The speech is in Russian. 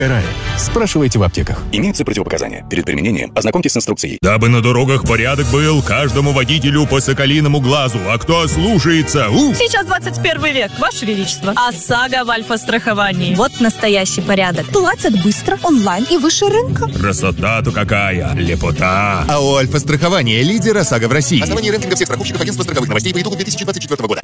Рай. Спрашивайте в аптеках. Имеются противопоказания. Перед применением ознакомьтесь с инструкцией. Дабы на дорогах порядок был, каждому водителю по соколиному глазу. А кто ослушается? Сейчас 21 век, Ваше Величество. ОСАГО в альфа-страховании. Вот настоящий порядок. Платят быстро, онлайн и выше рынка. Красота-то какая! Лепота! АО «Альфа-страхование» — лидер ОСАГО в России. Основание рейтинга всех страховщиков агентства страховых новостей по итогу 2024 года.